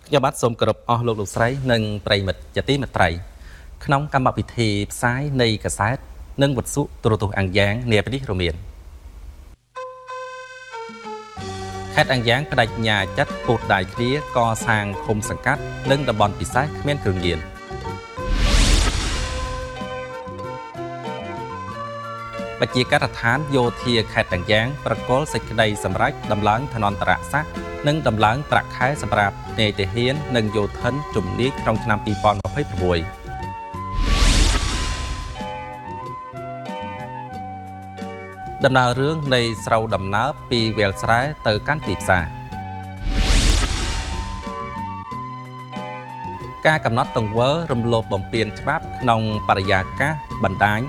ខ្ញុំបាទសូមគោរពអស់លោកលោកស្រីនិងប្រិយមិត្តជាទីមេត្រីក្នុងកម្មវិធីផ្សាយនៃកាសែតនិងវិទ្យុទូរទស្សន៍អង្គយ៉ាងនាពេលនេះរមៀនខេត្តអង្គយ៉ាងបដិញ្ញាចាត់ពូតដៃគ្នាកសាងឃុំសង្កាត់និងតំបន់ពិសេសគ្មានគ្រឿងញៀនបជាការដ្ឋានយោធាខេត្តអង្គយ៉ាងប្រកល់សេចក្តីសម្រេចដំឡើងឋានន្តរស័ក្តិនិងដំឡើងប្រាក់ខែសម្រាប់នាយទាហាននិងយោធិនជំនាញក្នុងឆ្នាំ2026ដំណើររឿងនៃស្រូវដំណើរពីវាលស្រែទៅកាន់ទីផ្សារការកំណត់ទង្វើរំលោភបំពានច្បាប់ក្នុងបរិយាកាសបណ្ដាញ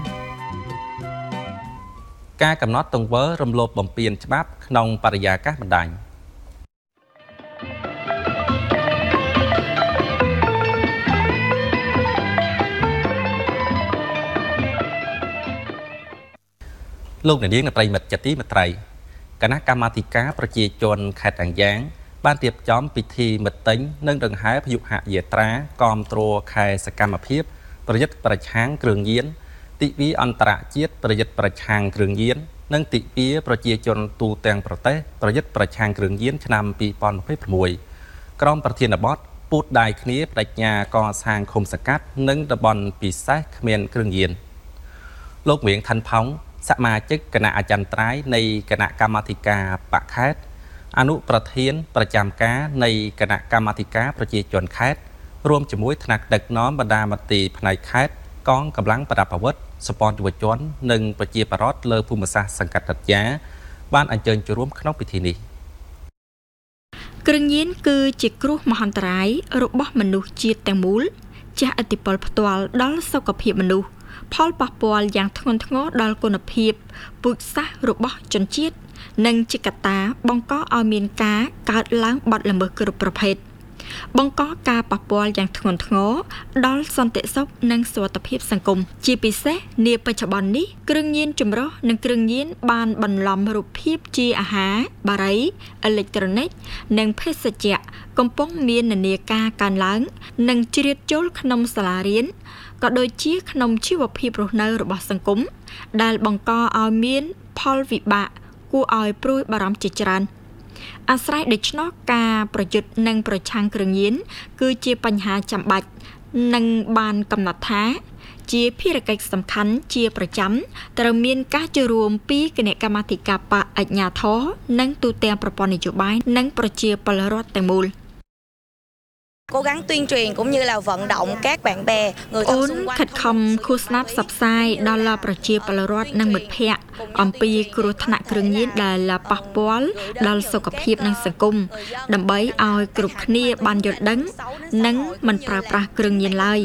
ការកំណត់ទង្វើរំលោភបំពានច្បាប់ក្នុងបរិយាកាសបណ្ដាញលោកអ្នកនាងប្រិយមិត្តជាទីមេត្រីគណៈកម្មាធិការប្រជាជនខេត្តអង្គយ៉ាងបានរៀបចំពិធីមិត្តិញនិងដង្ហែភយុហយាត្រាគាំទ្រខែសកម្មភាពប្រយុទ្ធប្រឆាំងគ្រឿងញៀនទិវាអន្តរជាតិប្រយុទ្ធប្រឆាំងគ្រឿងញៀននិងទិវាប្រជាជនទូទាំងប្រទេសប្រយុទ្ធប្រឆាំងគ្រឿងញៀនឆ្នាំ2026ក្រុមប្រធានបទពូតដៃគ្នាបដិញ្ញាកសាងឃុំសង្កាត់និងតំបន់ពិសេសគ្មានគ្រឿងញៀនលោកវៀងឋានផោងសមាជិកគណៈអចិន្ត្រៃយ៍នៃគណៈកម្មាធិការបកខេត្តអនុប្រធានប្រចាំការនៃគណៈកម្មាធិការប្រជាជនខេត្តរួមជាមួយថ្នាក់ដឹកនាំបណ្ដាមន្ទីរផ្នែកខេត្តកងកម្លាំងប្រដាប់អាវុធសម្ព័ន្ធយុវជននិងប្រជាពលរដ្ឋលើភូមិសាស្ត្រសង្កាត់រត្យាបានអញ្ជើញចូលរួមក្នុងពិធីនេះគ្រឿងញៀនគឺជាគ្រោះមហន្តរាយរបស់មនុស្សជាតិទាំងមូលជះឥទ្ធិពលផ្ទាល់ដល់សុខភាពមនុស្សផលប៉ះពាល់យ៉ាងធ្ងន់ធ្ងរដល់គុណភាពពូជសាសន៍របស់ជនជាតិនិងជាកត្តាបង្កឲ្យមានការកើតឡើងបទល្មើសគ្រប់ប្រភេទបង្កការប៉ះពាល់យ៉ាងធ្ងន់ធ្ងរដល់សន្តិសុខនិងសុវត្ថិភាពសង្គមជាពិសេសនាបច្ចុប្បន្ននេះគ្រឿងញៀនចម្រុះនិងគ្រឿងញៀនបានបន្លំរូបភាពជាអាហារបារីអេឡិចត្រូនិកនិងភេសជ្ជៈកំពុងមាននានាការកើនឡើងនិងជ្រៀតចូលក្នុងសាលារៀនក៏ដូចជាក្នុងជីវភាពរស់នៅរបស់សង្គមដែលបង្កឲ្យមានផលវិបាកគួរឲ្យព្រួយបារម្ភជាច្រើនអាស្រ័យដូច្នោះការប្រយុទ្ធនិងប្រឆាំងគ្រឿងញៀនគឺជាបញ្ហាចាំបាច់និងបានកំណត់ថាជាភារកិច្ចសំខាន់ជាប្រចាំត្រូវមានការចូលរួមពីគណៈកម្មាធិការបកអាជ្ញាធរនិងទូទាំងប្រព័ន្ធនយោបាយនិងប្រជាពលរដ្ឋទាំងមូល cố gắng tuyên truyền cũng như là vận động các bạn bè người thân xung quanh ខិតខំឃោសនាផ្សព្វផ្សាយដល់ប្រជាពលរដ្ឋនិងមិត្តភ័ក្តិអំពីគ្រោះថ្នាក់គ្រឿងញៀនដែលប៉ះពាល់ដល់សុខភាពនិងសង្គមដើម្បីឲ្យគ្រប់គ្នាបានយល់ដឹងនិងមិនប្រើប្រាស់គ្រឿងញៀនឡើយ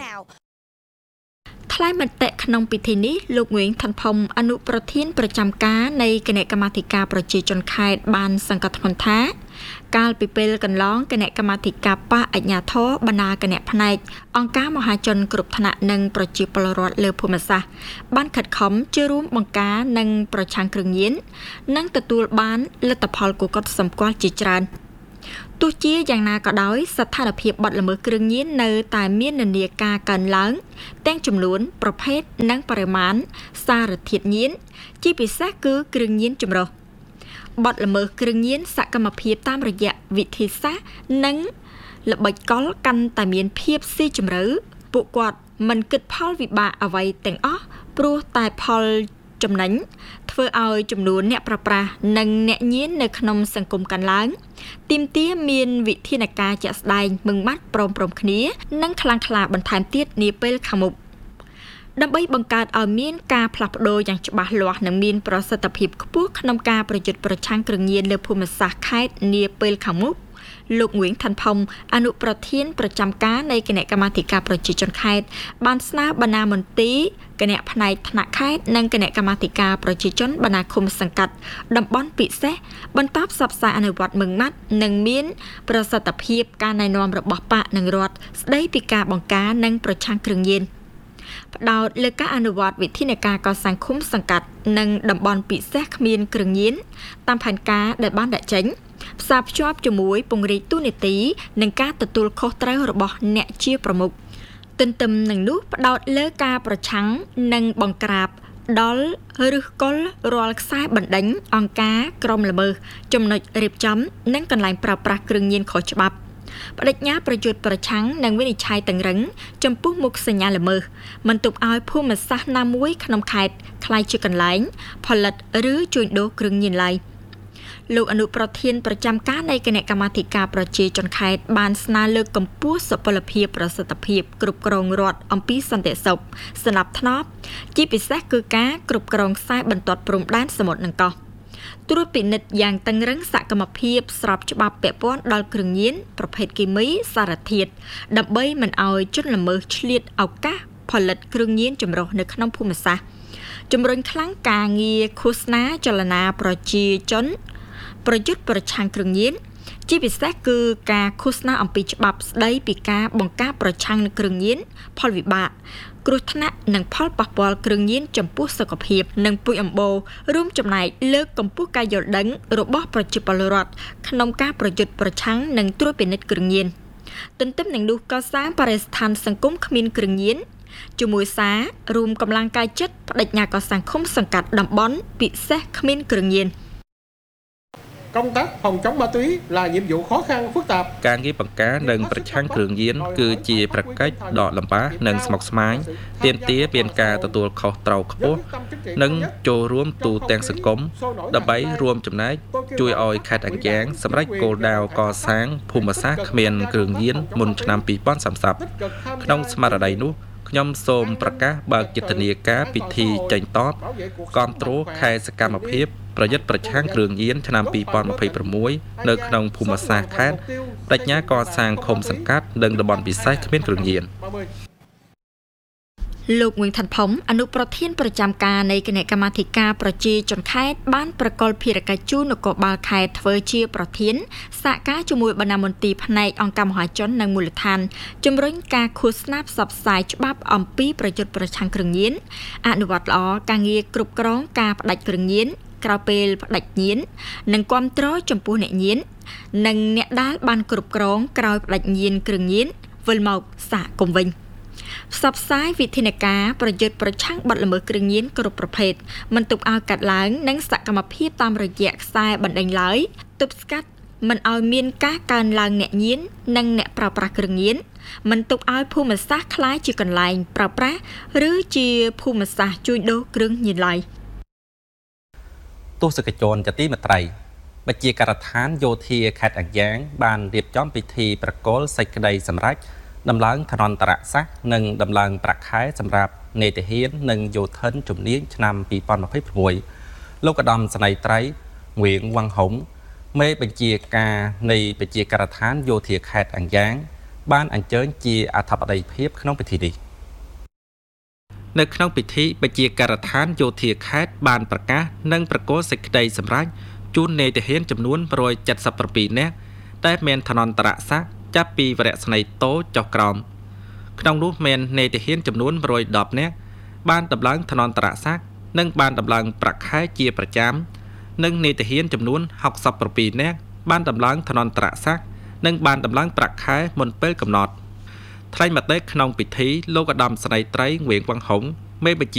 ថ្លែងមតិក្នុងពិធីនេះលោកងឿងឋានផុំអនុប្រធានប្រចាំការនៃគណៈកម្មាធិការប្រជាជនខេត្តបានសង្កត់ធ្ងន់ថាកាលពីពេលកន្លងគណៈកម្មាធិការបកអាជ្ញាធរបណ្ដាគណៈផ្នែកអង្គការមហាជនគ្រប់ថ្នាក់និងប្រជាពលរដ្ឋលើភូមិសាស្ត្របានខិតខំចូលរួមបង្ការនិងប្រឆាំងគ្រឿងញៀននិងទទួលបានលទ្ធផលគួរកត់សម្គាល់ជាច្រើនទោះជាយ៉ាងណាក៏ដោយស្ថានភាពបទល្មើសគ្រឿងញៀននៅតែមាននានាការកើនឡើងទាំងចំនួនប្រភេទនិងបរិមាណសារធាតុញៀនជាពិសេសគឺគ្រឿងញៀនចម្រុះបទល្មើសគ្រឿងញៀនសកម្មភាពតាមរយៈវិធីសាស្ត្រនិងល្បិចកលកាន់តែមានភាពស៊ីជម្រៅពួកគាត់មិនគិតផលវិបាកអ្វីទាំងអស់ព្រោះតែផលចំណេញធ្វើឲ្យចំនួនអ្នកប្រើប្រាស់និងអ្នកញៀននៅក្នុងសង្គមកើនឡើងទាមទារមានវិធានការជាក់ស្ដែងមឹងម៉ាត់ព្រមៗគ្នានិងខ្លាំងក្លាបន្ថែមទៀតនាពេលខាងមុខដើម្បីបង្កើតឲ្យមានការផ្លាស់ប្ដូរយ៉ាងច្បាស់លាស់និងមានប្រសិទ្ធភាពខ្ពស់ក្នុងការប្រយុទ្ធប្រឆាំងគ្រឿងញៀនលើភូមិសាស្ត្រខេត្តនាពេលខាងមុខលោកងឿងឋានផុំអនុប្រធានប្រចាំការនៃគណៈកម្មាធិការប្រជាជនខេត្តបានស្នើបណ្ដាមន្ទីរគណៈផ្នែកថ្នាក់ខេត្តនិងគណៈកម្មាធិការប្រជាជនបណ្ដាឃុំសង្កាត់តំបន់ពិសេសបន្តផ្សព្វផ្សាយអនុវត្តមឹងម៉ាត់និងមានប្រសិទ្ធភាពការណែនាំរបស់បកនិងរដ្ឋស្ដីពីការបង្ការនិងប្រឆាំងគ្រឿងញៀនផ្ដោតលើការអនុវត្តវិធានការកសាងឃុំសង្កាត់និងតំបន់ពិសេសគ្មានគ្រឿងញៀនតាមផែនការដែលបានដាក់ចេញផ្សារភ្ជាប់ជាមួយពង្រីកទូនីតិនិងការទទួលខុសត្រូវរបស់អ្នកជាប្រមុខទន្ទឹមនឹងនោះផ្ដោតលើការប្រឆាំងនិងបង្ក្រាបដល់ឬគល់រាល់ខ្សែបណ្ដេញអង្គការក្រមល្មើសចំណុចរៀបចំនិងកន្លែងប្រើប្រាស់គ្រឿងញៀនខុសច្បាប់បដិញ្ញាប្រយុទ្ធប្រឆាំងនិងវិនិច្ឆ័យតឹងរឹងចំពោះមុខសញ្ញាល្មើសមិនទុកឲ្យភូមិសាស្ត្រណាមួយក្នុងខេត្តក្លាយជាកន្លែងផលិតឬជួញដូរគ្រឿងញៀនឡើយលោកអនុប្រធានប្រចាំការនៃគណៈកម្មាធិការប្រជាជនខេត្តបានស្នើលើកកម្ពស់សុពលភាពប្រសិទ្ធភាពគ្រប់គ្រងរដ្ឋអំពីសន្តិសុខសណ្ដាប់ធ្នាប់ជាពិសេសគឺការគ្រប់គ្រងខ្សែបន្ទាត់ព្រំដែនសមុទ្រនិងកោះត្រួតពិនិត្យយ៉ាងតឹងរ៉ឹងសកម្មភាពស្របច្បាប់ពាក់ព័ន្ធដល់គ្រឿងញៀនប្រភេទគីមីសារធាតុដើម្បីមិនឲ្យជនល្មើសឆ្លៀតឱកាសផលិតគ្រឿងញៀនចម្រុះនៅក្នុងភូមិសាស្ត្រជំរុញខ្លាំងការងារឃោសនាចលនាប្រជាជនប្រយុទ្ធប្រឆាំងគ្រឿងញៀនជាពិសេសគឺការឃោសនាអំពីច្បាប់ស្ដីពីការបង្ការប្រឆាំងនឹងគ្រឿងញៀនផលវិបាកគ្រោះថ្នាក់និងផលប៉ះពាល់គ្រឿងញៀនចំពោះសុខភាពនិងពុយអម្បូររួមចំណែកលើកកម្ពស់ការយល់ដឹងរបស់ប្រជាពលរដ្ឋក្នុងការប្រយុទ្ធប្រឆាំងនិងត្រួតពិនិត្យគ្រឿងញៀនទន្ទឹមនឹងនោះក៏សាងបរិស្ថានសង្គមគ្មានគ្រឿងញៀនជាមួយសាររួមកម្លាំងកាយចិត្តបដិញ្ញាកសាងឃុំសង្កាត់តំបន់ពិសេសគ្មានគ្រឿងញៀន Công tác phòng chống ma túy là nhiệm vụ khó khăn phức tạp. ការងារបង្ការនិងប្រឆាំងគ្រឿងញៀនគឺជាប្រកិច្ចដ៏លំបាកនិងស្មុគស្មាញទាមទារមានការទទួលខុសត្រូវខ្ពស់និងចូលរួមទូទាំងសង្គមដើម្បីរួមចំណែកជួយឲ្យខេត្តអង្គរសម្រេចគោលដៅកសាងភូមិសាស្ត្រគ្មានគ្រឿងញៀនមុនឆ្នាំ2030ក្នុងស្មារតីនោះខ្ញុំសូមប្រកាសបើកយុទ្ធនាការពិធីចេញតបគាំទ្រខែសកម្មភាពប្រយុទ្ធប្រឆាំងគ្រឿងញៀនឆ្នាំ2026នៅក្នុងភូមិសាស្ត្រខេត្តបញ្ញាកសាងឃុំសង្កាត់និងតំបន់ពិសេសគ្មានគ្រឿងញៀនលោកងឿងថាន់ផុំអនុប្រធានប្រចាំការនៃគណៈកម្មាធិការប្រជាជនខេត្តបានប្រកល់ភារកិច្ចជូននគរបាលខេត្តធ្វើជាប្រធានសហការជាមួយបណ្ណាមន្ទីរផ្នែកអង្គការមហាជននិងមូលដ្ឋានជំរុញការឃោសនាផ្សព្វផ្សាយច្បាប់អំពីប្រយុទ្ធប្រឆាំងគ្រឿងញៀនអនុវត្តល្អការងារគ្រប់គ្រងការផ្ដាច់គ្រឿងញៀនក្រៅពេលផ្ដាច់ញៀននិងគាំទ្រចំពោះអ្នកញៀននិងអ្នកដែលបានគ្រប់គ្រងក្រោយផ្ដាច់ញៀនគ្រឿងញៀនវិលមកសហគមន៍វិញផ្សព្វផ្សាយវិធានការប្រយុទ្ធប្រឆាំងបទល្មើសគ្រឿងញៀនគ្រប់ប្រភេទមិនទុកឲ្យកាត់ឡើងនិងសកម្មភាពតាមរយៈខ្សែបណ្ដេញឡើយទប់ស្កាត់មិនឲ្យមានការកើនឡើងអ្នកញៀននិងអ្នកប្រើប្រាស់គ្រឿងញៀនមិនទុកឲ្យភូមិសាស្ត្រក្លាយជាកន្លែងប្រើប្រាស់ឬជាភូមិសាស្ត្រជួញដូរគ្រឿងញៀនឡើយទស្សនិកជនជាទីមេត្រីបញ្ជាការដ្ឋានយោធាខេត្តអង្គរបានរៀបចំពិធីប្រគល់សេចក្តីសម្រេចដំឡើងឋានន្តរស័ក្តិនិងដំឡើងប្រាក់ខែសម្រាប់នេតិហ៊ាននិងយោធិនជំនាញឆ្នាំ2026លោកឧត្តមសេនីយ៍ត្រីងៀងវ៉ាងហុងមេបញ្ជាការនៃបញ្ជាការដ្ឋានយោធាខេត្តអង្គរបានអញ្ជើញជាអធិបតីភាពក្នុងពិធីនេះនៅក្នុងពិធីបញ្ជាការដ្ឋានយោធាខេត្តបានប្រកាសនិងប្រគល់សេចក្តីសម្រេចជូននេតិហ៊ានចំនួន177នាក់តែមានឋានន្តរស័ក្តិចាប់ពីវរៈស្នេហ៍តូចចុះក្រោមក្នុងនោះមាននេតិហ៊ានចំនួន110នាក់បានដំឡើងឋានន្តរស័ក្តិនិងបានដំឡើងប្រាក់ខែជាប្រចាំនិងនេតិហ៊ានចំនួន67នាក់បានដំឡើងឋានន្តរស័ក្តិនិងបានដំឡើងប្រាក់ខែមុនពេលកំណត់ថ្លែងមតិក្នុងពិធីលោកឧត្តមសេនីយ៍ត្រីងៀងវ៉ាងហុងមេបញ្ជា